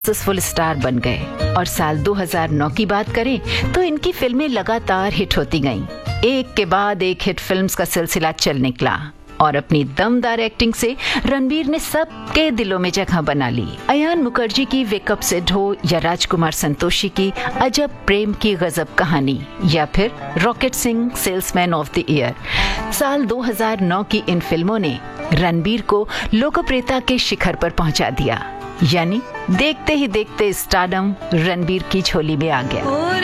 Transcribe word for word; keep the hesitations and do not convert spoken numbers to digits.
Successful star बन गए और साल दो हज़ार नौ की बात करें तो इनकी फिल्में लगातार हिट होती गईं। एक के बाद एक हिट फिल्म्स का सिलसिला चल निकला और अपनी दमदार एक्टिंग से रणबीर ने सबके दिलों में जगह बना ली। अयान मुखर्जी की वेकअप सिड हो या राजकुमार संतोषी की अजब प्रेम की गजब कहानी या फिर rocket Singh salesman of the year, साल दो हज़ार नौ की इन फिल्मों ने रणबीर को लोकप्रियता के शिखर पर पहुंचा दिया। यानी देखते ही देखते स्टारडम रणबीर की झोली में आ गया।